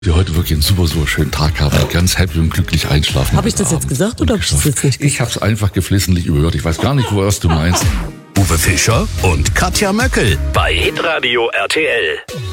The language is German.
Wir heute wirklich einen super schönen Tag haben, ganz happy und glücklich einschlafen. Habe ich das jetzt gesagt oder habe ich das jetzt nicht gesagt? Ich habe es einfach geflissentlich überhört. Ich weiß gar nicht, was du meinst. Uwe Fischer und Katja Möckel bei Hitradio RTL.